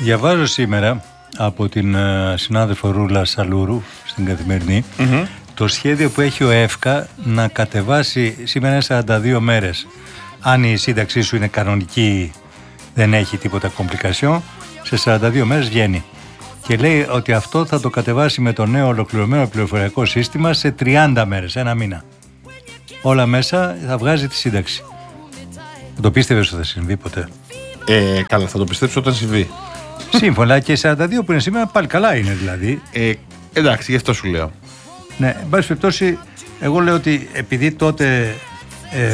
Διαβάζω σήμερα από την συνάδελφο Ρούλα Σαλούρου στην Καθημερινή το σχέδιο που έχει ο ΕΦΚΑ να κατεβάσει σήμερα 42 μέρες. Αν η σύνταξή σου είναι κανονική, δεν έχει τίποτα κομπλικασιόν, σε 42 μέρες βγαίνει. Και λέει ότι αυτό θα το κατεβάσει με το νέο ολοκληρωμένο πληροφοριακό σύστημα σε 30 μέρες, ένα μήνα. Όλα μέσα θα βγάζει τη σύνταξη. Θα το πίστευες ότι θα συμβεί ποτέ? Καλά, θα το πιστέψω όταν συμβεί. Σύμφωνα, και 42 που είναι σήμερα πάλι καλά είναι δηλαδή. Εντάξει, γι' αυτό σου λέω. Ναι, εν πάση περιπτώσει, εγώ λέω ότι επειδή τότε